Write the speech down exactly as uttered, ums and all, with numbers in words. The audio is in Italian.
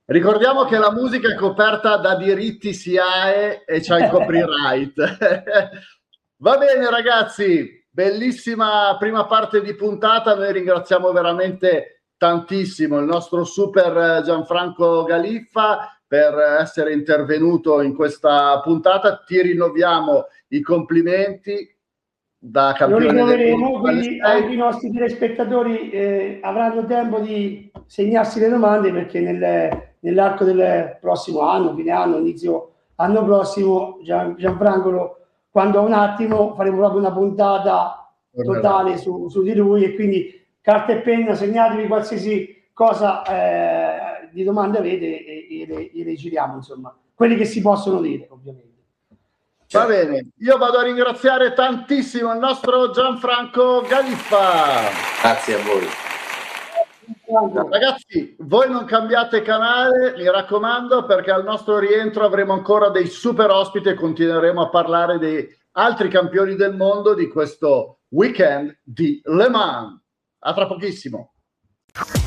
Ricordiamo che la musica è coperta da diritti S I A E e c'ha il copyright. Va bene ragazzi, bellissima prima parte di puntata, noi ringraziamo veramente tantissimo il nostro super Gianfranco Galiffa per essere intervenuto in questa puntata, ti rinnoviamo i complimenti da campione Lo ritroveremo, del mondo, quindi anche i nostri telespettatori eh, avranno tempo di segnarsi le domande, perché nel, nell'arco del prossimo anno, fine anno, inizio anno prossimo, Gian, Gianfranco, quando ha un attimo, faremo proprio una puntata totale su, su di lui, e quindi carta e penna, segnatevi qualsiasi cosa eh, di domande avete e, e, le, e le giriamo, insomma, quelli che si possono dire, ovviamente. Va bene, io vado a ringraziare tantissimo il nostro Gianfranco Galiffa. Grazie a voi. Ragazzi, voi non cambiate canale, mi raccomando, perché al nostro rientro avremo ancora dei super ospiti e continueremo a parlare di altri campioni del mondo di questo weekend di Le Mans. A tra pochissimo.